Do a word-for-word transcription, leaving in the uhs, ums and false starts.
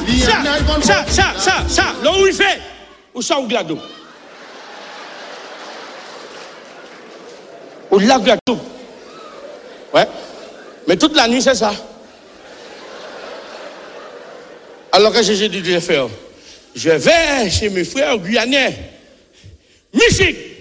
Ça, ça, ça, ça, ça, là où il fait, où ça, où glado. Où la glado. Ouais. Mais toute la nuit, c'est ça. Alors que j'ai dit de faire, je vais chez mes frères guyanais. Musique.